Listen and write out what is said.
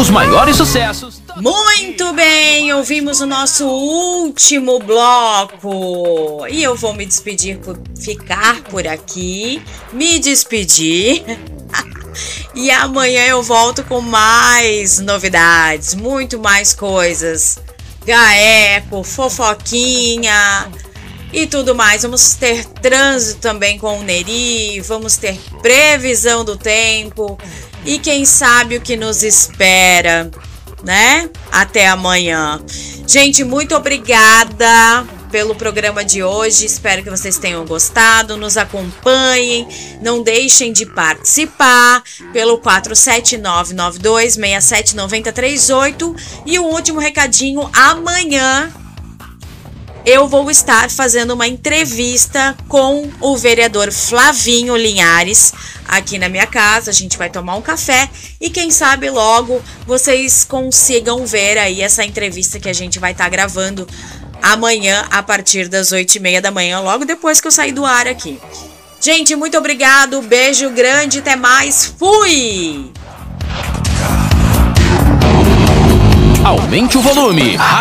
Os maiores sucessos. Muito bem, ouvimos o nosso último bloco. E eu vou me despedir ficar por aqui. Me despedir. E amanhã eu volto com mais novidades, muito mais coisas. Gaeco, fofoquinha e tudo mais. Vamos ter trânsito também com o Neri, vamos ter previsão do tempo e quem sabe o que nos espera, né? Até amanhã. Gente, muito obrigada pelo programa de hoje. Espero que vocês tenham gostado. Nos acompanhem. Não deixem de participar pelo 47992679038. E um último recadinho. Amanhã eu vou estar fazendo uma entrevista com o vereador Flavinho Linhares aqui na minha casa. A gente vai tomar um café e quem sabe logo vocês consigam ver aí essa entrevista que a gente vai estar gravando amanhã a partir das 8h30 da manhã, logo depois que eu sair do ar aqui. Gente, muito obrigado, beijo grande, até mais, fui! Aumente o volume.